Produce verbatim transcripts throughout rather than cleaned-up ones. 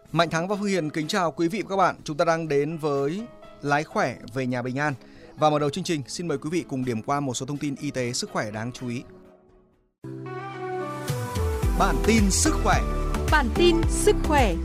Mạnh Thắng và Phương Hiền kính chào quý vị và các bạn. Chúng ta đang đến với Lái khỏe về nhà bình an. Và mở đầu chương trình, xin mời quý vị cùng điểm qua một số thông tin y tế sức khỏe đáng chú ý. Bản tin sức khỏe. Bản tin sức khỏe.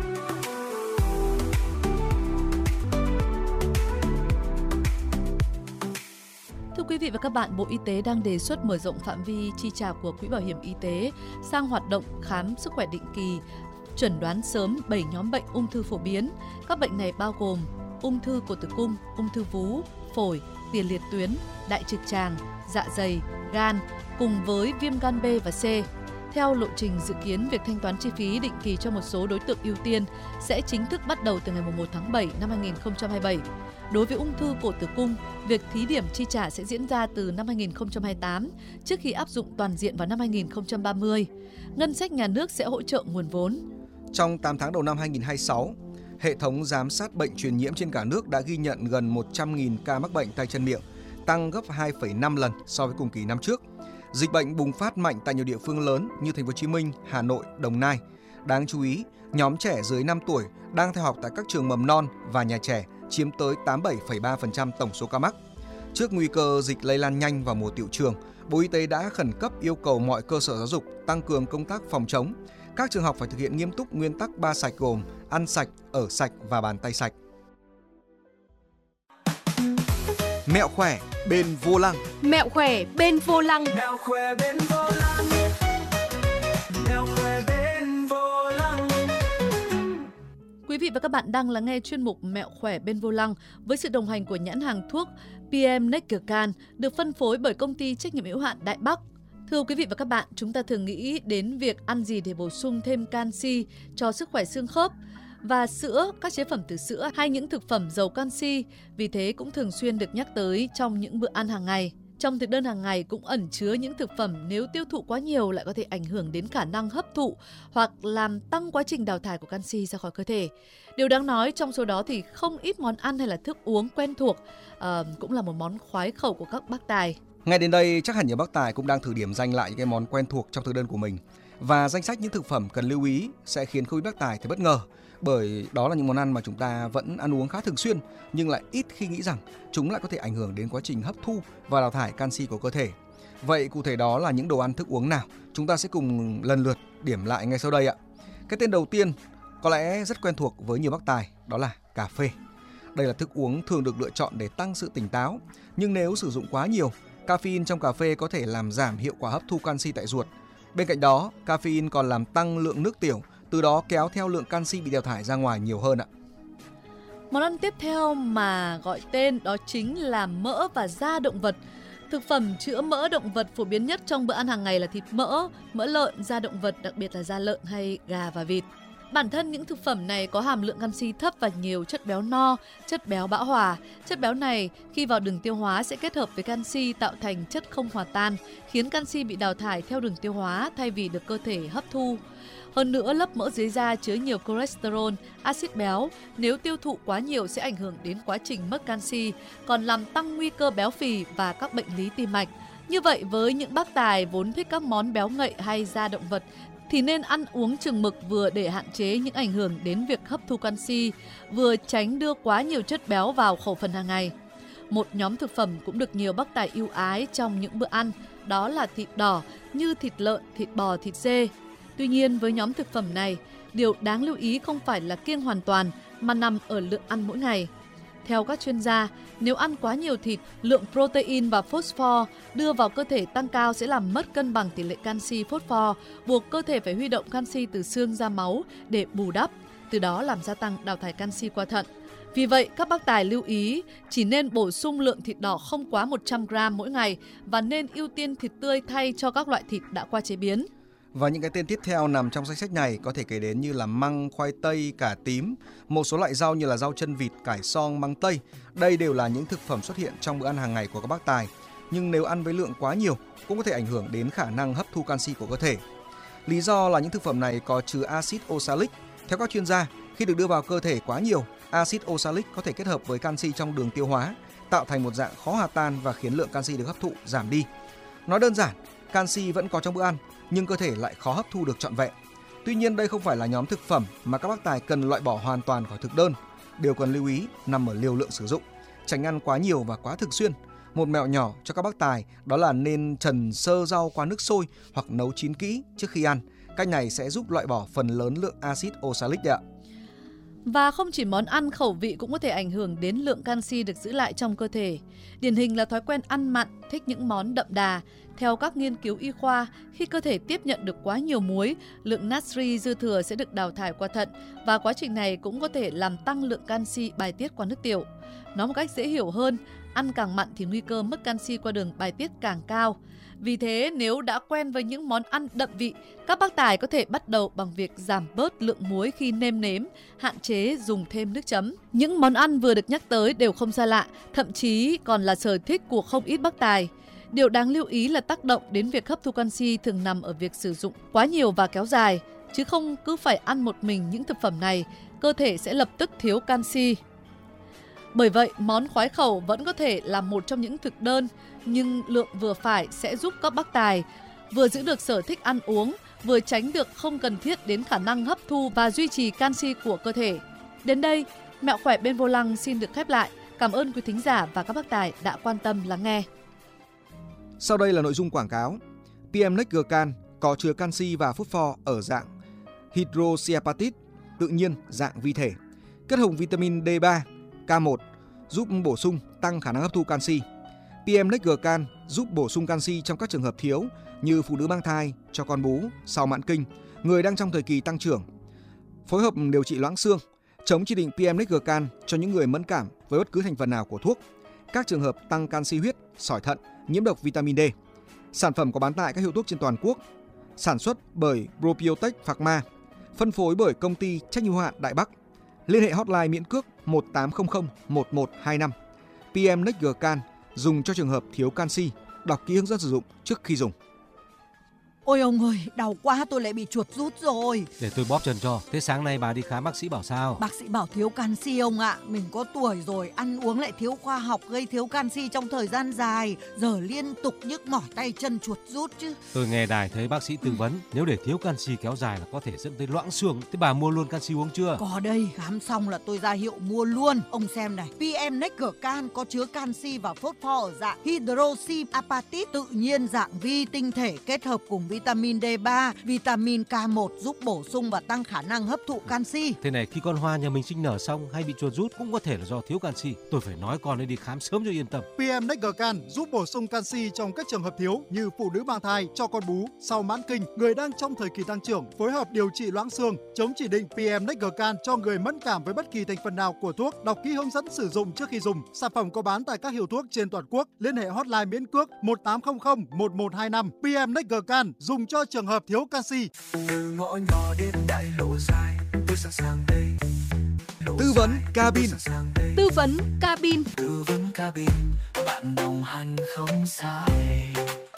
Thưa quý vị và các bạn, Bộ Y tế đang đề xuất mở rộng phạm vi chi trả của Quỹ Bảo hiểm Y tế sang hoạt động khám sức khỏe định kỳ, chẩn đoán sớm bảy nhóm bệnh ung thư phổ biến. Các bệnh này bao gồm ung thư cổ tử cung, ung thư vú, phổi, tiền liệt tuyến, đại trực tràng, dạ dày, gan, cùng với viêm gan B và C. Theo lộ trình dự kiến, việc thanh toán chi phí định kỳ cho một số đối tượng ưu tiên sẽ chính thức bắt đầu từ ngày mùng một tháng bảy năm hai nghìn không trăm hai mươi bảy. Đối với ung thư cổ tử cung, việc thí điểm chi trả sẽ diễn ra từ năm hai nghìn không trăm hai mươi tám, trước khi áp dụng toàn diện vào năm hai nghìn không trăm ba mươi. Ngân sách nhà nước sẽ hỗ trợ nguồn vốn. Trong tám tháng đầu năm hai nghìn không trăm hai mươi sáu, hệ thống giám sát bệnh truyền nhiễm trên cả nước đã ghi nhận gần một trăm nghìn ca mắc bệnh tay chân miệng, tăng gấp hai phẩy năm lần so với cùng kỳ năm trước. Dịch bệnh bùng phát mạnh tại nhiều địa phương lớn như Thành phố Hồ Chí Minh, Hà Nội, Đồng Nai. Đáng chú ý, nhóm trẻ dưới năm tuổi đang theo học tại các trường mầm non và nhà trẻ chiếm tới tám mươi bảy phẩy ba phần trăm tổng số ca mắc. Trước nguy cơ dịch lây lan nhanh vào mùa tựu trường, Bộ Y tế đã khẩn cấp yêu cầu mọi cơ sở giáo dục tăng cường công tác phòng chống. Các trường học phải thực hiện nghiêm túc nguyên tắc ba sạch gồm ăn sạch, ở sạch và bàn tay sạch. Mẹo khỏe bên vô lăng. Mẹo khỏe bên vô lăng. Mẹo khỏe bên vô lăng. Mẹo khỏe bên vô lăng. Quý vị và các bạn đang lắng nghe chuyên mục Mẹo khỏe bên vô lăng với sự đồng hành của nhãn hàng thuốc pê em Neckercan được phân phối bởi công ty trách nhiệm hữu hạn Đại Bắc. Thưa quý vị và các bạn, chúng ta thường nghĩ đến việc ăn gì để bổ sung thêm canxi cho sức khỏe xương khớp và sữa, các chế phẩm từ sữa hay những thực phẩm giàu canxi, vì thế cũng thường xuyên được nhắc tới trong những bữa ăn hàng ngày. Trong thực đơn hàng ngày cũng ẩn chứa những thực phẩm nếu tiêu thụ quá nhiều lại có thể ảnh hưởng đến khả năng hấp thụ hoặc làm tăng quá trình đào thải của canxi ra khỏi cơ thể. Điều đáng nói trong số đó thì không ít món ăn hay là thức uống quen thuộc uh, cũng là một món khoái khẩu của các bác tài. Ngay đến đây chắc hẳn nhiều bác tài cũng đang thử điểm danh lại những cái món quen thuộc trong thực đơn của mình. Và danh sách những thực phẩm cần lưu ý sẽ khiến không ít bác tài thấy bất ngờ, bởi đó là những món ăn mà chúng ta vẫn ăn uống khá thường xuyên nhưng lại ít khi nghĩ rằng chúng lại có thể ảnh hưởng đến quá trình hấp thu và đào thải canxi của cơ thể. Vậy cụ thể đó là những đồ ăn thức uống nào? Chúng ta sẽ cùng lần lượt điểm lại ngay sau đây ạ. Cái tên đầu tiên có lẽ rất quen thuộc với nhiều bác tài, đó là cà phê. Đây là thức uống thường được lựa chọn để tăng sự tỉnh táo, nhưng nếu sử dụng quá nhiều, caffeine trong cà phê có thể làm giảm hiệu quả hấp thu canxi tại ruột. Bên cạnh đó, caffeine còn làm tăng lượng nước tiểu, từ đó kéo theo lượng canxi bị đào thải ra ngoài nhiều hơn ạ. Món ăn tiếp theo mà gọi tên đó chính là mỡ và da động vật. Thực phẩm chữa mỡ động vật phổ biến nhất trong bữa ăn hàng ngày là thịt mỡ, mỡ lợn, da động vật, đặc biệt là da lợn hay gà và vịt. Bản thân những thực phẩm này có hàm lượng canxi thấp và nhiều chất béo no, chất béo bão hòa. Chất béo này khi vào đường tiêu hóa sẽ kết hợp với canxi tạo thành chất không hòa tan, khiến canxi bị đào thải theo đường tiêu hóa thay vì được cơ thể hấp thu. Hơn nữa, lớp mỡ dưới da chứa nhiều cholesterol, axit béo, nếu tiêu thụ quá nhiều sẽ ảnh hưởng đến quá trình mất canxi, còn làm tăng nguy cơ béo phì và các bệnh lý tim mạch. Như vậy, với những bác tài vốn thích các món béo ngậy hay da động vật, thì nên ăn uống chừng mực vừa để hạn chế những ảnh hưởng đến việc hấp thu canxi, vừa tránh đưa quá nhiều chất béo vào khẩu phần hàng ngày. Một nhóm thực phẩm cũng được nhiều bác tài ưu ái trong những bữa ăn, đó là thịt đỏ như thịt lợn, thịt bò, thịt dê. Tuy nhiên với nhóm thực phẩm này, điều đáng lưu ý không phải là kiêng hoàn toàn mà nằm ở lượng ăn mỗi ngày. Theo các chuyên gia, nếu ăn quá nhiều thịt, lượng protein và phosphor đưa vào cơ thể tăng cao sẽ làm mất cân bằng tỷ lệ canxi phosphor, buộc cơ thể phải huy động canxi từ xương ra máu để bù đắp, từ đó làm gia tăng đào thải canxi qua thận. Vì vậy, các bác tài lưu ý chỉ nên bổ sung lượng thịt đỏ không quá một trăm gam mỗi ngày và nên ưu tiên thịt tươi thay cho các loại thịt đã qua chế biến. Và những cái tên tiếp theo nằm trong danh sách này có thể kể đến như là măng, khoai tây, cà tím, một số loại rau như là rau chân vịt, cải xoong, măng tây. Đây đều là những thực phẩm xuất hiện trong bữa ăn hàng ngày của các bác tài. Nhưng nếu ăn với lượng quá nhiều cũng có thể ảnh hưởng đến khả năng hấp thu canxi của cơ thể. Lý do là những thực phẩm này có chứa axit oxalic. Theo các chuyên gia, khi được đưa vào cơ thể quá nhiều, axit oxalic có thể kết hợp với canxi trong đường tiêu hóa, tạo thành một dạng khó hòa tan và khiến lượng canxi được hấp thụ giảm đi. Nói đơn giản, canxi vẫn có trong bữa ăn, nhưng cơ thể lại khó hấp thu được trọn vẹn. Tuy nhiên đây không phải là nhóm thực phẩm mà các bác tài cần loại bỏ hoàn toàn khỏi thực đơn. Điều cần lưu ý nằm ở liều lượng sử dụng, tránh ăn quá nhiều và quá thường xuyên. Một mẹo nhỏ cho các bác tài đó là nên trần sơ rau qua nước sôi hoặc nấu chín kỹ trước khi ăn. Cách này sẽ giúp loại bỏ phần lớn lượng axit oxalic đấy ạ. Và không chỉ món ăn, khẩu vị cũng có thể ảnh hưởng đến lượng canxi được giữ lại trong cơ thể. Điển hình là thói quen ăn mặn, thích những món đậm đà. Theo các nghiên cứu y khoa, khi cơ thể tiếp nhận được quá nhiều muối, lượng natri dư thừa sẽ được đào thải qua thận và quá trình này cũng có thể làm tăng lượng canxi bài tiết qua nước tiểu. Nói một cách dễ hiểu hơn, ăn càng mặn thì nguy cơ mất canxi qua đường bài tiết càng cao. Vì thế, nếu đã quen với những món ăn đậm vị, các bác tài có thể bắt đầu bằng việc giảm bớt lượng muối khi nêm nếm, hạn chế dùng thêm nước chấm. Những món ăn vừa được nhắc tới đều không xa lạ, thậm chí còn là sở thích của không ít bác tài. Điều đáng lưu ý là tác động đến việc hấp thu canxi thường nằm ở việc sử dụng quá nhiều và kéo dài, chứ không cứ phải ăn một mình những thực phẩm này, cơ thể sẽ lập tức thiếu canxi. Bởi vậy, món khoái khẩu vẫn có thể là một trong những thực đơn, nhưng lượng vừa phải sẽ giúp các bác tài vừa giữ được sở thích ăn uống, vừa tránh được không cần thiết đến khả năng hấp thu và duy trì canxi của cơ thể. Đến đây, Mẹo khỏe bên vô lăng xin được khép lại. Cảm ơn quý thính giả và các bác tài đã quan tâm lắng nghe. Sau đây là nội dung quảng cáo. pê em Necgercan có chứa canxi và phosphor ở dạng hydroxyapatite tự nhiên dạng vi thể, kết hợp vitamin D ba, K một giúp bổ sung tăng khả năng hấp thu canxi. pê em Necgercan giúp bổ sung canxi trong các trường hợp thiếu như phụ nữ mang thai, cho con bú, sau mãn kinh, người đang trong thời kỳ tăng trưởng. Phối hợp điều trị loãng xương, chống chỉ định pê em Necgercan cho những người mẫn cảm với bất cứ thành phần nào của thuốc, các trường hợp tăng canxi huyết, sỏi thận, nhiễm độc vitamin D. Sản phẩm có bán tại các hiệu thuốc trên toàn quốc. Sản xuất bởi Probiotech Pharma, phân phối bởi công ty trách nhiệm hữu hạn Đại Bắc. Liên hệ hotline miễn cước một tám không không một một hai năm. pê em Necgercan dùng cho trường hợp thiếu canxi. Đọc kỹ hướng dẫn sử dụng trước khi dùng. Ôi ông ơi, đau quá, tôi lại bị chuột rút rồi. Để tôi bóp chân cho. Thế sáng nay bà đi khám bác sĩ bảo sao? Bác sĩ bảo thiếu canxi ông ạ. Mình có tuổi rồi, ăn uống lại thiếu khoa học, gây thiếu canxi trong thời gian dài. Giờ liên tục nhức mỏi tay chân, chuột rút chứ. Tôi nghe đài thấy bác sĩ tư vấn, nếu để thiếu canxi kéo dài là có thể dẫn tới loãng xương. Thế bà mua luôn canxi uống chưa? Có đây, khám xong là tôi ra hiệu mua luôn. Ông xem này, pê em Necgercan có chứa canxi và phosphor ở dạng hydroxyapatite tự nhiên dạng vi tinh thể kết hợp cùng vitamin D ba, vitamin K một giúp bổ sung và tăng khả năng hấp thụ canxi. Thế này, khi con hoa nhà mình sinh nở xong hay bị chuột rút cũng có thể là do thiếu canxi. Tôi phải nói con ấy đi khám sớm cho yên tâm. pê em Necgercan giúp bổ sung canxi trong các trường hợp thiếu như phụ nữ mang thai, cho con bú, sau mãn kinh, người đang trong thời kỳ tăng trưởng, phối hợp điều trị loãng xương, chống chỉ định pê em Necgercan cho người mẫn cảm với bất kỳ thành phần nào của thuốc. Đọc kỹ hướng dẫn sử dụng trước khi dùng. Sản phẩm có bán tại các hiệu thuốc trên toàn quốc. Liên hệ hotline miễn cước một tám không không một một hai năm. pê em Necgercan dùng cho trường hợp thiếu canxi. Từ ngõ nhỏ đến đại lộ dài, tôi sẵn sàng đây. Tư vấn cabin. Tư vấn cabin. Tư vấn cabin, bạn đồng hành không sai.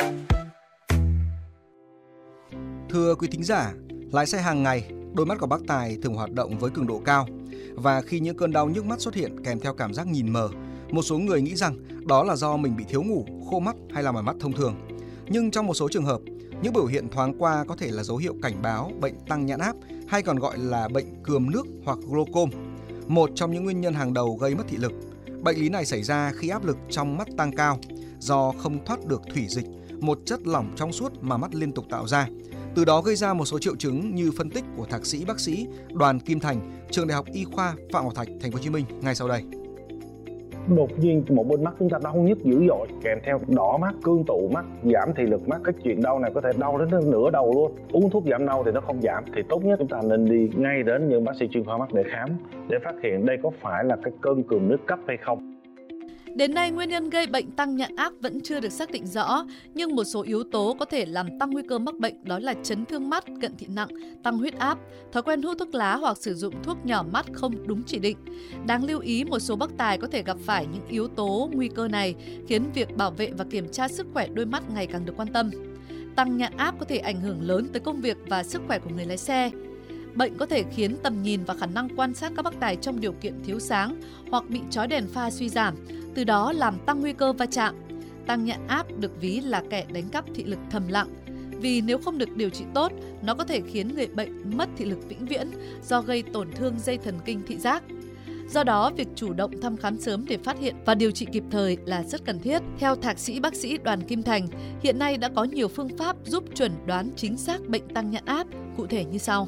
Thưa quý thính giả, lái xe hàng ngày, đôi mắt của bác Tài thường hoạt động với cường độ cao. Và khi những cơn đau nhức mắt xuất hiện kèm theo cảm giác nhìn mờ, một số người nghĩ rằng đó là do mình bị thiếu ngủ, khô mắt hay là mỏi mắt thông thường. Nhưng trong một số trường hợp, những biểu hiện thoáng qua có thể là dấu hiệu cảnh báo bệnh tăng nhãn áp hay còn gọi là bệnh cườm nước hoặc glaucom, một trong những nguyên nhân hàng đầu gây mất thị lực. Bệnh lý này xảy ra khi áp lực trong mắt tăng cao do không thoát được thủy dịch, một chất lỏng trong suốt mà mắt liên tục tạo ra. Từ đó gây ra một số triệu chứng như phân tích của thạc sĩ bác sĩ Đoàn Kim Thành, trường Đại học Y khoa Phạm Ngọc Thạch, Thành phố Hồ Chí Minh ngay sau đây. Đột nhiên một bên mắt chúng ta đau nhức dữ dội, kèm theo đỏ mắt, cương tụ mắt, giảm thị lực mắt. Cái chuyện đau này có thể đau đến nửa đầu luôn. Uống thuốc giảm đau thì nó không giảm, thì tốt nhất chúng ta nên đi ngay đến những bác sĩ chuyên khoa mắt để khám, để phát hiện đây có phải là cái cơn cườm nước cấp hay không. Đến nay, nguyên nhân gây bệnh tăng nhãn áp vẫn chưa được xác định rõ, nhưng một số yếu tố có thể làm tăng nguy cơ mắc bệnh đó là chấn thương mắt, cận thị nặng, tăng huyết áp, thói quen hút thuốc lá hoặc sử dụng thuốc nhỏ mắt không đúng chỉ định. Đáng lưu ý, một số bác tài có thể gặp phải những yếu tố nguy cơ này khiến việc bảo vệ và kiểm tra sức khỏe đôi mắt ngày càng được quan tâm. Tăng nhãn áp có thể ảnh hưởng lớn tới công việc và sức khỏe của người lái xe. Bệnh có thể khiến tầm nhìn và khả năng quan sát các bác tài trong điều kiện thiếu sáng hoặc bị chói đèn pha suy giảm, từ đó làm tăng nguy cơ va chạm. Tăng nhãn áp được ví là kẻ đánh cắp thị lực thầm lặng. vì nếu không được điều trị tốt, nó có thể khiến người bệnh mất thị lực vĩnh viễn do gây tổn thương dây thần kinh thị giác. Do đó, việc chủ động thăm khám sớm để phát hiện và điều trị kịp thời là rất cần thiết. Theo Thạc sĩ bác sĩ Đoàn Kim Thành, hiện nay đã có nhiều phương pháp giúp chuẩn đoán chính xác bệnh tăng nhãn áp, cụ thể như sau.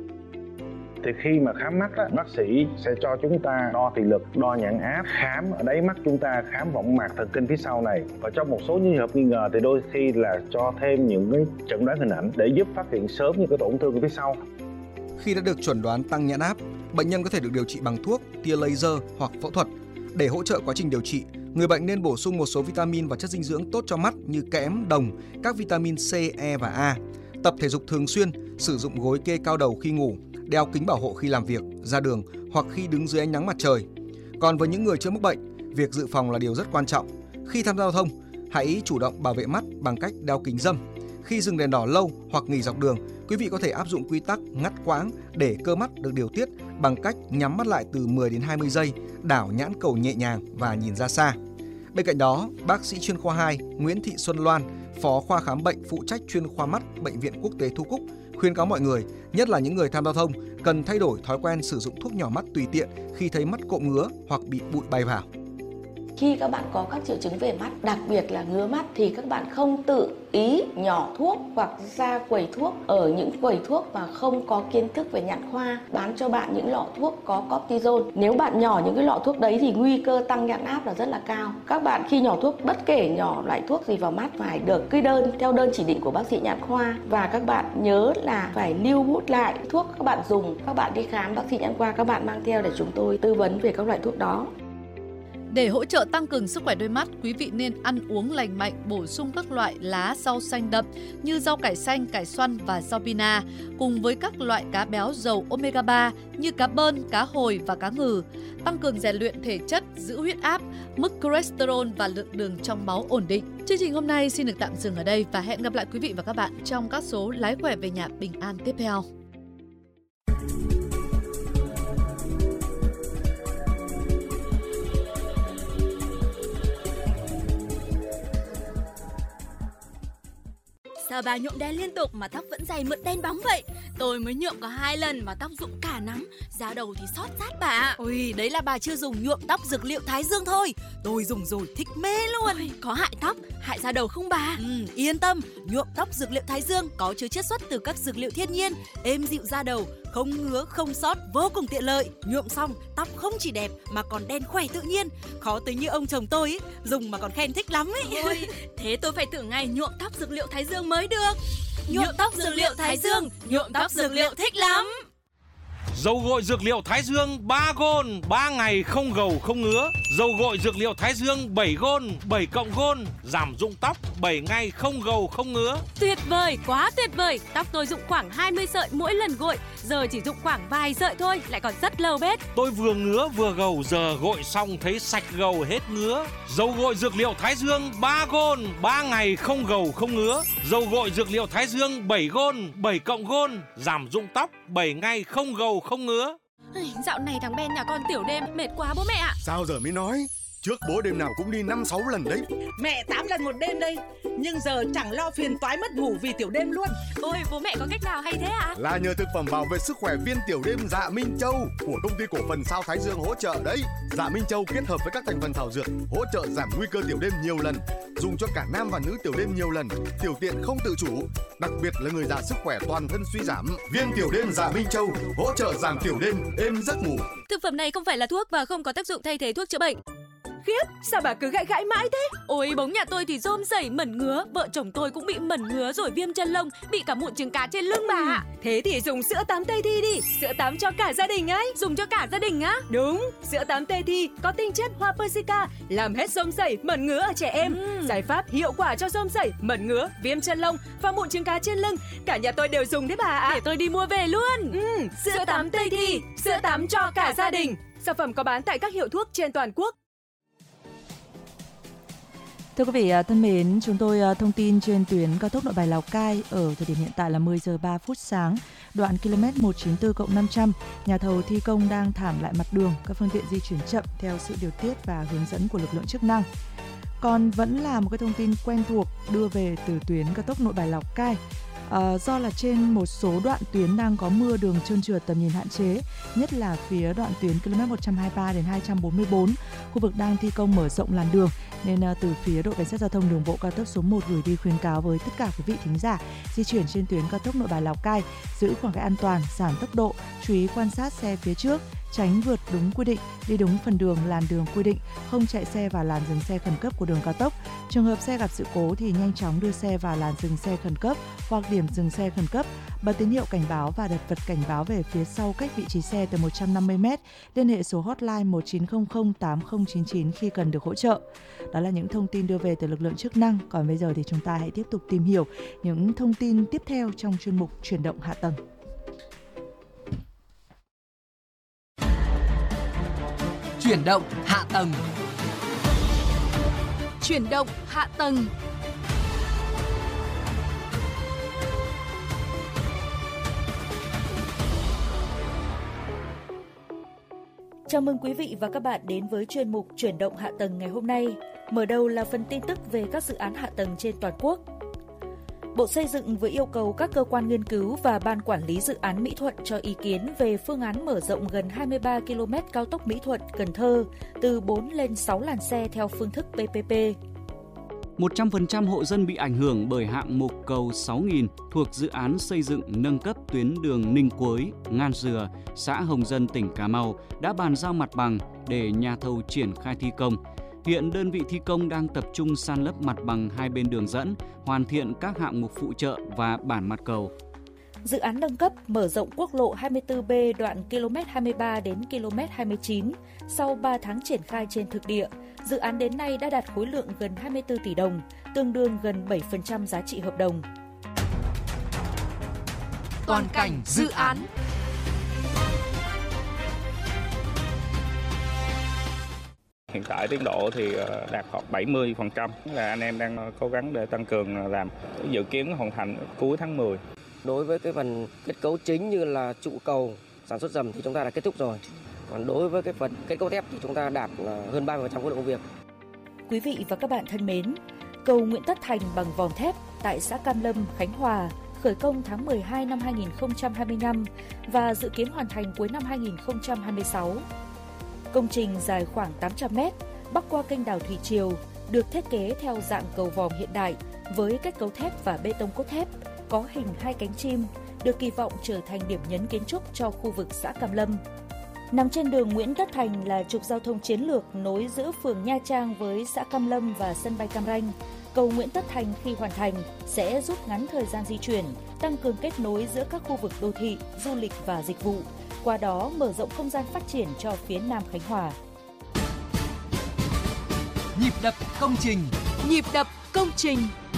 Thì khi mà khám mắt á, bác sĩ sẽ cho chúng ta đo thị lực, đo nhãn áp, khám ở đáy mắt chúng ta, khám võng mạc thần kinh phía sau này. Và trong một số trường hợp nghi ngờ thì đôi khi là cho thêm những cái chẩn đoán hình ảnh để giúp phát hiện sớm những cái tổn thương ở phía sau. Khi đã được chuẩn đoán tăng nhãn áp, bệnh nhân có thể được điều trị bằng thuốc, tia laser hoặc phẫu thuật. Để hỗ trợ quá trình điều trị, người bệnh nên bổ sung một số vitamin và chất dinh dưỡng tốt cho mắt như kẽm, đồng, các vitamin C, E và A. Tập thể dục thường xuyên, sử dụng gối kê cao đầu khi ngủ, đeo kính bảo hộ khi làm việc, ra đường hoặc khi đứng dưới ánh nắng mặt trời. Còn với những người chưa mắc bệnh, việc dự phòng là điều rất quan trọng. Khi tham gia giao thông, hãy chủ động bảo vệ mắt bằng cách đeo kính râm. Khi dừng đèn đỏ lâu hoặc nghỉ dọc đường, quý vị có thể áp dụng quy tắc ngắt quãng để cơ mắt được điều tiết bằng cách nhắm mắt lại từ mười đến hai mươi giây, đảo nhãn cầu nhẹ nhàng và nhìn ra xa. Bên cạnh đó, bác sĩ chuyên khoa hai Nguyễn Thị Xuân Loan, Phó khoa khám bệnh phụ trách chuyên khoa mắt Bệnh viện Quốc tế Thu Cúc khuyên cáo mọi người, nhất là những người tham giao thông, cần thay đổi thói quen sử dụng thuốc nhỏ mắt tùy tiện khi thấy mắt cộm ngứa hoặc bị bụi bay vào. Khi các bạn có các triệu chứng về mắt, đặc biệt là ngứa mắt thì các bạn không tự ý nhỏ thuốc hoặc ra quầy thuốc ở những quầy thuốc mà không có kiến thức về nhãn khoa bán cho bạn những lọ thuốc có cortisone. Nếu bạn nhỏ những cái lọ thuốc đấy thì nguy cơ tăng nhãn áp là rất là cao. Các bạn khi nhỏ thuốc, bất kể nhỏ loại thuốc gì vào mắt phải được ghi đơn theo đơn chỉ định của bác sĩ nhãn khoa, và các bạn nhớ là phải lưu bút lại thuốc các bạn dùng. Các bạn đi khám bác sĩ nhãn khoa, các bạn mang theo để chúng tôi tư vấn về các loại thuốc đó. Để hỗ trợ tăng cường sức khỏe đôi mắt, quý vị nên ăn uống lành mạnh, bổ sung các loại lá rau xanh đậm như rau cải xanh, cải xoăn và rau pina, cùng với các loại cá béo giàu omega ba như cá bơn, cá hồi và cá ngừ. Tăng cường rèn luyện thể chất, giữ huyết áp, mức cholesterol và lượng đường trong máu ổn định. Chương trình hôm nay xin được tạm dừng ở đây và hẹn gặp lại quý vị và các bạn trong các số Lái khỏe về nhà bình an tiếp theo. Sao bà nhuộm đen liên tục mà tóc vẫn dày mượt đen bóng vậy? Tôi mới nhuộm có hai lần mà tóc rụng cả nắm, da đầu thì xót rát bà. Ôi, đấy là bà chưa dùng nhuộm tóc dược liệu Thái Dương thôi. Tôi dùng rồi thích mê luôn. Ôi, có hại tóc, hại da đầu không bà? Ừ, yên tâm, nhuộm tóc dược liệu Thái Dương có chứa chiết xuất từ các dược liệu thiên nhiên, êm dịu da đầu, không ngứa, không xót, vô cùng tiện lợi. Nhuộm xong, tóc không chỉ đẹp mà còn đen khỏe tự nhiên. Khó tính như ông chồng tôi ấy, dùng mà còn khen thích lắm ấy. Ôi, thế tôi phải thử ngày nhuộm tóc dược liệu Thái Dương mới được. Nhuộm tóc dược liệu Thái Dương, nhuộm tóc dược liệu thích lắm. Dầu gội dược liệu Thái Dương ba gôn, ba ngày không gầu không ngứa. Dầu gội dược liệu Thái Dương bảy gôn, bảy cộng gôn, giảm rụng tóc, bảy ngày không gầu không ngứa. Tuyệt vời, quá tuyệt vời. Tóc tôi rụng khoảng hai mươi sợi mỗi lần gội, giờ chỉ rụng khoảng vài sợi thôi, lại còn rất lâu bết. Tôi vừa ngứa vừa gầu, giờ gội xong thấy sạch gầu hết ngứa. Dầu gội dược liệu Thái Dương ba gôn, ba ngày không gầu không ngứa. Dầu gội dược liệu Thái Dương bảy gôn, bảy cộng gôn, giảm rụng tóc, bảy ngày không gầu không ngứa. Dạo này thằng Ben nhà con tiểu đêm mệt quá bố mẹ ạ. Sao giờ mới nói? Trước bố đêm nào cũng đi năm sáu lần đấy. Mẹ tám lần một đêm đây, nhưng giờ chẳng lo phiền toái mất ngủ vì tiểu đêm luôn. Ôi, bố mẹ có cách nào hay thế ạ? Là nhờ thực phẩm bảo vệ sức khỏe viên tiểu đêm Dạ Minh Châu của công ty cổ phần Sao Thái Dương hỗ trợ đấy. Dạ Minh Châu kết hợp với các thành phần thảo dược hỗ trợ giảm nguy cơ tiểu đêm nhiều lần, dùng cho cả nam và nữ tiểu đêm nhiều lần, tiểu tiện không tự chủ, đặc biệt là người già sức khỏe toàn thân suy giảm. Viên tiểu đêm Dạ Minh Châu hỗ trợ giảm tiểu đêm, êm giấc ngủ. Thực phẩm này không phải là thuốc và không có tác dụng thay thế thuốc chữa bệnh. Khiếp, sao bà cứ gãi gãi mãi thế? Ôi, bóng nhà tôi thì rôm rẩy mẩn ngứa, vợ chồng tôi cũng bị mẩn ngứa rồi viêm chân lông, bị cả mụn trứng cá trên lưng bà ạ. Ừ. Thế thì dùng sữa tắm Tây Thi đi, sữa tắm cho cả gia đình ấy. Dùng cho cả gia đình á? Đúng, sữa tắm Tây Thi có tinh chất hoa persica, làm hết rôm rẩy, mẩn ngứa ở trẻ em. Ừ. Giải pháp hiệu quả cho rôm rẩy, mẩn ngứa, viêm chân lông và mụn trứng cá trên lưng. Cả nhà tôi đều dùng đấy bà ạ. Để tôi đi mua về luôn. Ừ, sữa, sữa tắm Tây Thi, sữa tắm cho cả gia đình. Sản phẩm có bán tại các hiệu thuốc trên toàn quốc. Thưa quý vị thân mến, chúng tôi thông tin trên tuyến cao tốc Nội Bài Lào Cai ở thời điểm hiện tại là mười giờ ba phút sáng, đoạn km một chín tư cộng năm trăm, nhà thầu thi công đang thảm lại mặt đường, các phương tiện di chuyển chậm theo sự điều tiết và hướng dẫn của lực lượng chức năng. Còn vẫn là một cái thông tin quen thuộc đưa về từ tuyến cao tốc Nội Bài Lào Cai. À, do là trên một số đoạn tuyến đang có mưa, đường trơn trượt, tầm nhìn hạn chế, nhất là phía đoạn tuyến ki lô mét một trăm hai mươi ba đến hai trăm bốn mươi bốn, khu vực đang thi công mở rộng làn đường, nên à, từ phía đội cảnh sát giao thông đường bộ cao tốc số một gửi đi khuyến cáo với tất cả quý vị thính giả di chuyển trên tuyến cao tốc Nội Bài Lào Cai giữ khoảng cách an toàn, giảm tốc độ, chú ý quan sát xe phía trước, tránh vượt đúng quy định, đi đúng phần đường làn đường quy định, không chạy xe vào làn dừng xe khẩn cấp của đường cao tốc. Trường hợp xe gặp sự cố thì nhanh chóng đưa xe vào làn dừng xe khẩn cấp hoặc điểm dừng xe khẩn cấp, bật tín hiệu cảnh báo và đặt vật cảnh báo về phía sau cách vị trí xe từ một trăm năm mươi mét, liên hệ số hotline một chín không không tám không chín chín khi cần được hỗ trợ. Đó là những thông tin đưa về từ lực lượng chức năng. Còn bây giờ thì chúng ta hãy tiếp tục tìm hiểu những thông tin tiếp theo trong chuyên mục Chuyển động hạ tầng. Chuyển động hạ tầng. Chuyển động hạ tầng. Chào mừng quý vị và các bạn đến với chuyên mục Chuyển động hạ tầng ngày hôm nay. Mở đầu là phần tin tức về các dự án hạ tầng trên toàn quốc. Bộ Xây dựng vừa yêu cầu các cơ quan nghiên cứu và ban quản lý dự án Mỹ Thuận cho ý kiến về phương án mở rộng gần hai mươi ba ki lô mét cao tốc Mỹ Thuận - Cần Thơ từ bốn lên sáu làn xe theo phương thức pê pê pê. một trăm phần trăm hộ dân bị ảnh hưởng bởi hạng mục cầu sáu nghìn thuộc dự án xây dựng nâng cấp tuyến đường Ninh Quới, Ngan Dừa, xã Hồng Dân, tỉnh Cà Mau đã bàn giao mặt bằng để nhà thầu triển khai thi công. Hiện đơn vị thi công đang tập trung san lấp mặt bằng hai bên đường dẫn, hoàn thiện các hạng mục phụ trợ và bản mặt cầu. Dự án nâng cấp mở rộng quốc lộ hai mươi tư B đoạn ki lô mét hai mươi ba đến ki lô mét hai mươi chín. Sau ba tháng triển khai trên thực địa, dự án đến nay đã đạt khối lượng gần hai mươi tư tỷ đồng, tương đương gần bảy phần trăm giá trị hợp đồng. Toàn cảnh dự án. Hiện tại tiến độ thì đạt khoảng bảy mươi phần trăm, là anh em đang cố gắng để tăng cường làm, dự kiến hoàn thành cuối tháng mười. Đối với cái phần kết cấu chính như là trụ cầu, sản xuất dầm thì chúng ta đã kết thúc rồi. Còn đối với cái phần kết cấu thép thì chúng ta đạt hơn ba mươi phần trăm khối lượng công việc. Quý vị và các bạn thân mến, cầu Nguyễn Tất Thành bằng vòm thép tại xã Cam Lâm, Khánh Hòa khởi công tháng mười hai năm hai nghìn không trăm hai mươi lăm và dự kiến hoàn thành cuối năm hai nghìn không trăm hai mươi sáu. Công trình dài khoảng tám trăm mét, bắc qua kênh đào Thủy Triều, được thiết kế theo dạng cầu vòm hiện đại với kết cấu thép và bê tông cốt thép, có hình hai cánh chim, được kỳ vọng trở thành điểm nhấn kiến trúc cho khu vực xã Cam Lâm. Nằm trên đường Nguyễn Tất Thành là trục giao thông chiến lược nối giữa phường Nha Trang với xã Cam Lâm và sân bay Cam Ranh. Cầu Nguyễn Tất Thành khi hoàn thành sẽ rút ngắn thời gian di chuyển, tăng cường kết nối giữa các khu vực đô thị, du lịch và dịch vụ, qua đó mở rộng không gian phát triển cho phía Nam Khánh Hòa. Nhịp đập công trình. Nhịp đập công trình.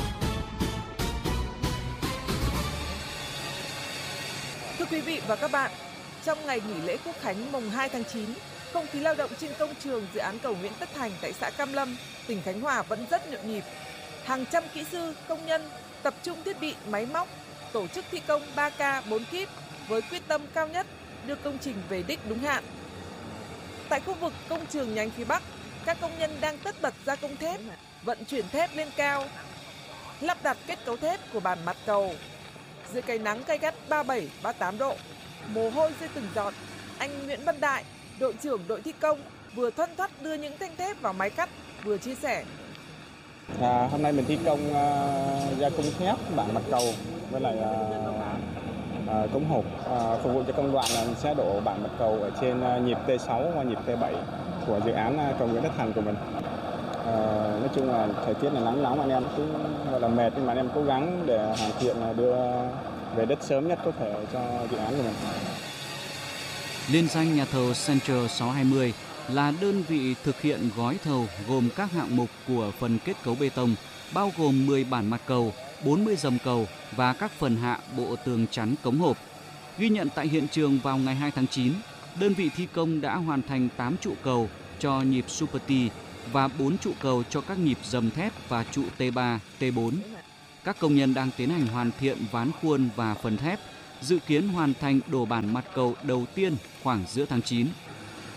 Thưa quý vị và các bạn, trong ngày nghỉ lễ Quốc khánh mùng hai tháng chín, không khí lao động trên công trường dự án cầu Nguyễn Tất Thành tại xã Cam Lâm, tỉnh Khánh Hòa vẫn rất nhộn nhịp. Hàng trăm kỹ sư, công nhân tập trung thiết bị, máy móc, tổ chức thi công ba ca bốn kíp với quyết tâm cao nhất đưa công trình về đích đúng hạn. Tại khu vực công trường nhánh phía Bắc, các công nhân đang tất bật gia công thép, vận chuyển thép lên cao, lắp đặt kết cấu thép của bản mặt cầu. Dưới cái nắng gay gắt ba mươi bảy, ba mươi tám độ, mồ hôi rơi từng giọt, anh Nguyễn Văn Đại, đội trưởng đội thi công, vừa thoăn thoắt đưa những thanh thép vào máy cắt, vừa chia sẻ. À, hôm nay mình thi công uh, gia công thép bản mặt cầu với lại uh, uh, cống hộp, uh, phục vụ cho công đoạn là mình sẽ đổ bản mặt cầu ở trên uh, nhịp T sáu và nhịp T bảy của dự án uh, cầu Nguyễn Tất Thành của mình. Uh, nói chung là thời tiết là nắng nóng, anh em cũng gọi là mệt nhưng mà anh em cố gắng để hoàn thiện uh, đưa về đất sớm nhất có thể cho dự án của mình. Liên danh nhà thầu Central sáu hai mươi là đơn vị thực hiện gói thầu gồm các hạng mục của phần kết cấu bê tông, bao gồm mười bản mặt cầu, bốn mươi dầm cầu và các phần hạ bộ tường chắn cống hộp. Ghi nhận tại hiện trường vào ngày hai tháng chín, đơn vị thi công đã hoàn thành tám trụ cầu cho nhịp Super T và bốn trụ cầu cho các nhịp dầm thép và trụ T ba, T bốn. Các công nhân đang tiến hành hoàn thiện ván khuôn và phần thép, dự kiến hoàn thành đổ bản mặt cầu đầu tiên khoảng giữa tháng chín.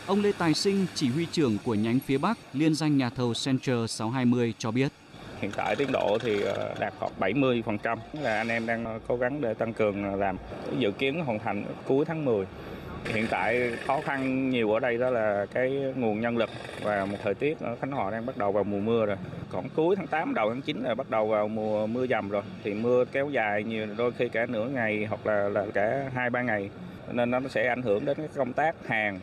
Ông Lê Tài Sinh, chỉ huy trưởng của nhánh phía Bắc, liên danh nhà thầu Center sáu hai mươi cho biết. Hiện tại tiến độ thì đạt khoảng bảy mươi phần trăm, là anh em đang cố gắng để tăng cường làm, dự kiến hoàn thành cuối tháng mười. Hiện tại khó khăn nhiều ở đây đó là cái nguồn nhân lực và một thời tiết ở Khánh Hòa đang bắt đầu vào mùa mưa rồi. Còn cuối tháng tám, đầu tháng chín là bắt đầu vào mùa mưa dầm rồi. Thì mưa kéo dài nhiều, đôi khi cả nửa ngày hoặc là, là cả hai ba ngày. Nên nó sẽ ảnh hưởng đến cái công tác hàng.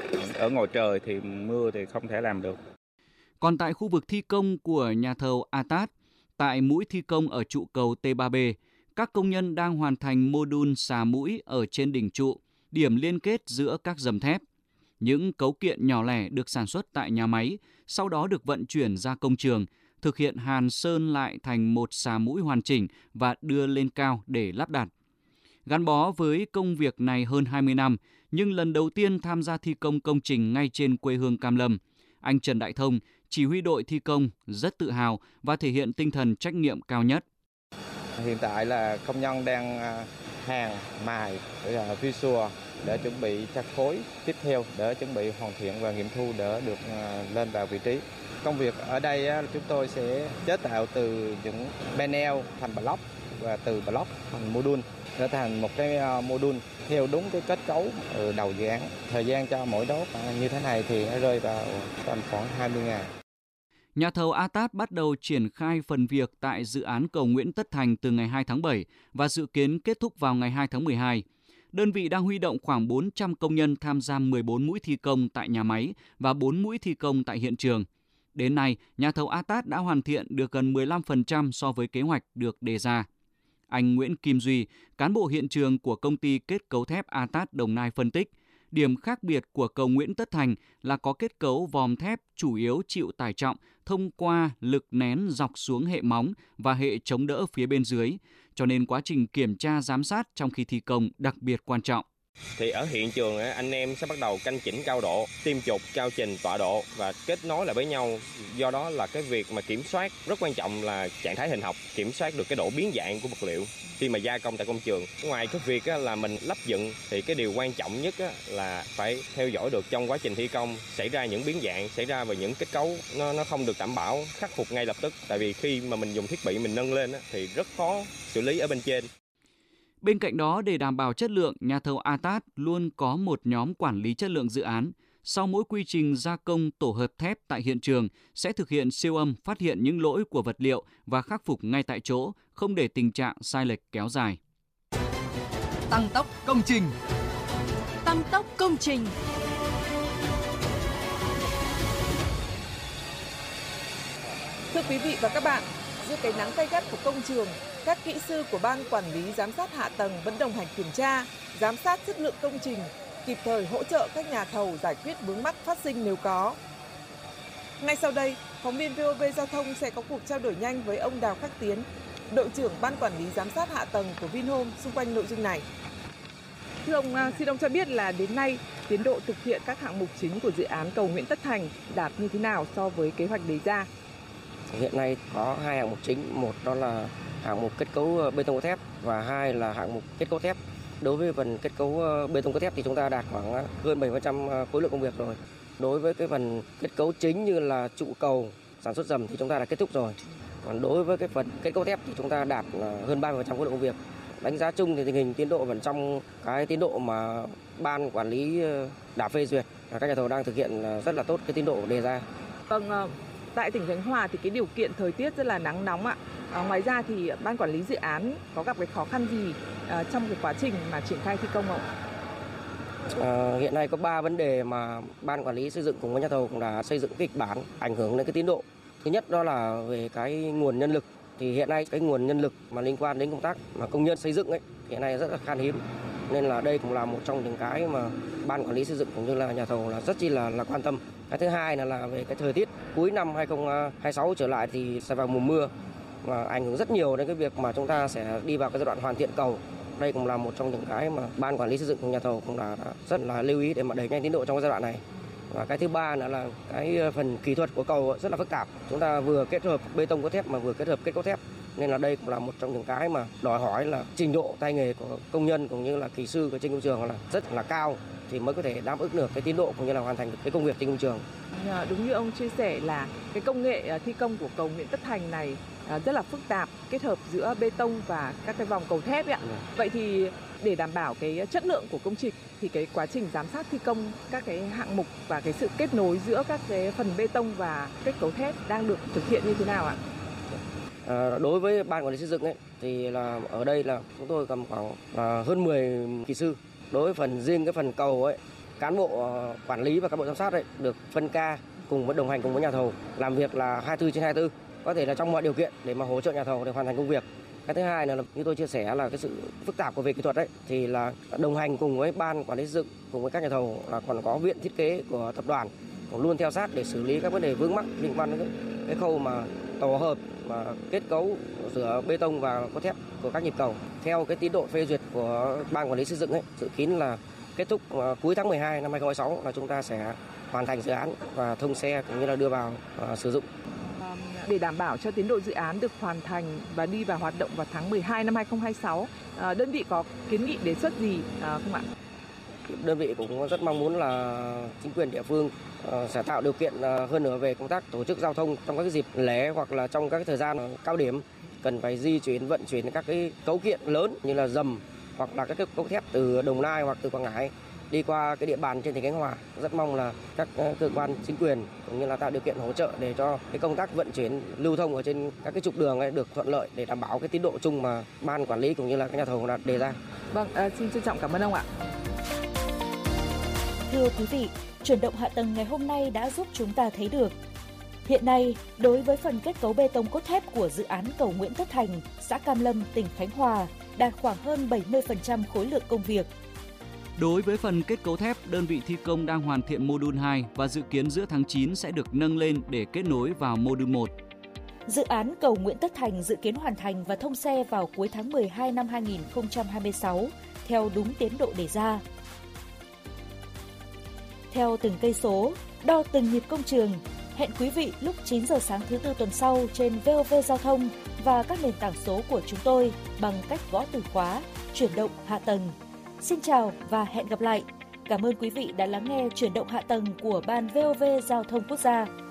Ở ngoài trời thì mưa thì không thể làm được. Còn tại khu vực thi công của nhà thầu a tát, tại mũi thi công ở trụ cầu T ba B, các công nhân đang hoàn thành mô đun xà mũi ở trên đỉnh trụ, điểm liên kết giữa các dầm thép. Những cấu kiện nhỏ lẻ được sản xuất tại nhà máy, sau đó được vận chuyển ra công trường, thực hiện hàn sơn lại thành một xà mũi hoàn chỉnh và đưa lên cao để lắp đặt. Gắn bó với công việc này hơn hai mươi năm, nhưng lần đầu tiên tham gia thi công công trình ngay trên quê hương Cam Lâm, anh Trần Đại Thông, chỉ huy đội thi công, rất tự hào và thể hiện tinh thần trách nhiệm cao nhất. Hiện tại là công nhân đang hàn, mài, phi sùa để chuẩn bị chặt khối tiếp theo để chuẩn bị hoàn thiện và nghiệm thu để được lên vào vị trí. Công việc ở đây chúng tôi sẽ chế tạo từ những panel thành block và từ block thành module trở thành một cái module theo đúng cái kết cấu ở đầu dự án. Thời gian cho mỗi đốt như thế này thì nó rơi vào tầm khoảng hai mươi ngày. Nhà thầu a tát bắt đầu triển khai phần việc tại dự án cầu Nguyễn Tất Thành từ ngày hai tháng bảy và dự kiến kết thúc vào ngày hai tháng mười hai. Đơn vị đang huy động khoảng bốn trăm công nhân tham gia mười bốn mũi thi công tại nhà máy và bốn mũi thi công tại hiện trường. Đến nay, nhà thầu a tát đã hoàn thiện được gần mười lăm phần trăm so với kế hoạch được đề ra. Anh Nguyễn Kim Duy, cán bộ hiện trường của công ty kết cấu thép a tát Đồng Nai phân tích, điểm khác biệt của cầu Nguyễn Tất Thành là có kết cấu vòm thép chủ yếu chịu tải trọng thông qua lực nén dọc xuống hệ móng và hệ chống đỡ phía bên dưới, cho nên quá trình kiểm tra giám sát trong khi thi công đặc biệt quan trọng. Thì ở hiện trường anh em sẽ bắt đầu canh chỉnh cao độ, tiêm trục, cao trình, tọa độ và kết nối lại với nhau. Do đó là cái việc mà kiểm soát rất quan trọng là trạng thái hình học, kiểm soát được cái độ biến dạng của vật liệu khi mà gia công tại công trường. Ngoài cái việc là mình lắp dựng thì cái điều quan trọng nhất là phải theo dõi được trong quá trình thi công xảy ra những biến dạng, xảy ra về những kết cấu nó nó không được đảm bảo, khắc phục ngay lập tức. Tại vì khi mà mình dùng thiết bị mình nâng lên thì rất khó xử lý ở bên trên. Bên cạnh đó, để đảm bảo chất lượng, nhà thầu a tát luôn có một nhóm quản lý chất lượng dự án. Sau mỗi quy trình gia công tổ hợp thép tại hiện trường, sẽ thực hiện siêu âm phát hiện những lỗi của vật liệu và khắc phục ngay tại chỗ, không để tình trạng sai lệch kéo dài. Tăng tốc công trình. Tăng tốc công trình. Thưa quý vị và các bạn, dưới cái nắng gay gắt của công trường, các kỹ sư của Ban Quản lý Giám sát Hạ tầng vẫn đồng hành kiểm tra, giám sát chất lượng công trình, kịp thời hỗ trợ các nhà thầu giải quyết vướng mắc phát sinh nếu có. Ngay sau đây, phóng viên vê o vê Giao thông sẽ có cuộc trao đổi nhanh với ông Đào Khắc Tiến, đội trưởng Ban Quản lý Giám sát Hạ tầng của Vinhome xung quanh nội dung này. Thưa ông, xin ông cho biết là đến nay, tiến độ thực hiện các hạng mục chính của dự án cầu Nguyễn Tất Thành đạt như thế nào so với kế hoạch đề ra? Hiện nay có hai hạng mục chính, một đó là hạng mục kết cấu bê tông cốt thép và hai là hạng mục kết cấu thép. Đối với phần kết cấu bê tông cốt thép thì chúng ta đạt khoảng hơn bảy mươi phần trăm khối lượng công việc rồi. Đối với cái phần kết cấu chính như là trụ cầu, sản xuất dầm thì chúng ta đã kết thúc rồi. Còn đối với cái phần kết cấu thép thì chúng ta đạt hơn ba mươi phần trăm khối lượng công việc. Đánh giá chung thì tình hình tiến độ vẫn trong cái tiến độ mà Ban Quản lý đã phê duyệt. Các nhà thầu đang thực hiện rất là tốt cái tiến độ đề ra. Vâng, tại tỉnh Khánh Hòa thì cái điều kiện thời tiết rất là nắng nóng ạ. À, ngoài ra thì Ban Quản lý dự án có gặp cái khó khăn gì à, trong cái quá trình mà triển khai thi công không? À, hiện nay có ba vấn đề mà Ban Quản lý xây dựng cùng với nhà thầu cũng đã xây dựng kịch bản ảnh hưởng đến cái tiến độ. Thứ nhất đó là về cái nguồn nhân lực. Thì hiện nay cái nguồn nhân lực mà liên quan đến công tác mà công nhân xây dựng ấy hiện nay rất là khan hiếm. Nên là đây cũng là một trong những cái mà Ban Quản lý xây dựng cũng như là nhà thầu là rất chi là, là quan tâm. Cái thứ hai là, là về cái thời tiết cuối năm hai không hai sáu trở lại thì sẽ vào mùa mưa và ảnh hưởng rất nhiều đến cái việc mà chúng ta sẽ đi vào cái giai đoạn hoàn thiện cầu. Đây cũng là một trong những cái mà Ban Quản lý xây dựng của nhà thầu cũng đã, đã rất là lưu ý để mà đẩy nhanh tiến độ trong cái giai đoạn này. Và cái thứ ba nữa là cái phần kỹ thuật của cầu rất là phức tạp. Chúng ta vừa kết hợp bê tông cốt thép mà vừa kết hợp kết cấu thép Nên là đây cũng là một trong những cái mà đòi hỏi là trình độ tay nghề của công nhân cũng như là kỹ sư ở trên công trường là rất là cao thì mới có thể đáp ứng được cái tiến độ cũng như là hoàn thành được cái công việc trên công trường. Đúng như ông chia sẻ là cái công nghệ thi công của cầu Nguyễn Tất Thành này rất là phức tạp, kết hợp giữa bê tông và các cái vòng cầu thép ấy ạ. Ừ. Vậy thì để đảm bảo cái chất lượng của công trình thì cái quá trình giám sát thi công các cái hạng mục và cái sự kết nối giữa các cái phần bê tông và kết cấu thép đang được thực hiện như thế nào ạ? À, đối với ban quản lý xây dựng ấy thì là ở đây là chúng tôi cầm khoảng à, hơn mười kỹ sư. Đối với phần riêng cái phần cầu ấy, cán bộ uh, quản lý và cán bộ giám sát ấy được phân ca cùng với đồng hành cùng với nhà thầu làm việc là hai mươi tư trên hai mươi tư, có thể là trong mọi điều kiện để mà hỗ trợ nhà thầu để hoàn thành công việc. Cái thứ hai là như tôi chia sẻ là cái sự phức tạp của về kỹ thuật đấy thì là đồng hành cùng với ban quản lý xây dựng cùng với các nhà thầu là còn có viện thiết kế của tập đoàn cũng luôn theo sát để xử lý các vấn đề vướng mắc liên quan đến cái khâu mà tổ hợp mà kết cấu giữa bê tông và cốt thép của các nhịp cầu theo cái tiến độ phê duyệt của ban quản lý xây dựng ấy, dự kiến là kết thúc cuối tháng mười hai năm hai không hai sáu là chúng ta sẽ hoàn thành dự án và thông xe cũng như là đưa vào uh, sử dụng. Để đảm bảo cho tiến độ dự án được hoàn thành và đi vào hoạt động vào tháng mười hai năm hai không hai sáu, uh, đơn vị có kiến nghị đề xuất gì uh, không ạ? Đơn vị cũng rất mong muốn là chính quyền địa phương uh, sẽ tạo điều kiện uh, hơn nữa về công tác tổ chức giao thông trong các cái dịp lễ hoặc là trong các cái thời gian cao điểm, cần phải di chuyển vận chuyển các cái cấu kiện lớn như là dầm hoặc là các cái cấu thép từ Đồng Nai hoặc từ Quảng Ngãi đi qua cái địa bàn trên tỉnh Khánh Hòa. Rất mong là các cơ quan chính quyền cũng như là tạo điều kiện hỗ trợ để cho cái công tác vận chuyển lưu thông ở trên các cái trục đường ấy được thuận lợi để đảm bảo cái tiến độ chung mà ban quản lý cũng như là các nhà thầu đã đề ra. Vâng, à, xin trân trọng cảm ơn ông ạ. Thưa quý vị, chuyển động hạ tầng ngày hôm nay đã giúp chúng ta thấy được hiện nay, đối với phần kết cấu bê tông cốt thép của dự án cầu Nguyễn Tất Thành, xã Cam Lâm, tỉnh Khánh Hòa đạt khoảng hơn bảy mươi phần trăm khối lượng công việc. Đối với phần kết cấu thép, đơn vị thi công đang hoàn thiện mô đun hai và dự kiến giữa tháng chín sẽ được nâng lên để kết nối vào mô đun một. Dự án cầu Nguyễn Tất Thành dự kiến hoàn thành và thông xe vào cuối tháng mười hai năm hai nghìn không trăm hai mươi sáu, theo đúng tiến độ đề ra. Theo từng cây số, đo từng nhịp công trường, hẹn quý vị lúc chín giờ sáng thứ Tư tuần sau trên vê o vê Giao thông và các nền tảng số của chúng tôi bằng cách gõ từ khóa chuyển động hạ tầng. Xin chào và hẹn gặp lại. Cảm ơn quý vị đã lắng nghe chuyển động hạ tầng của Ban vê o vê Giao thông Quốc gia.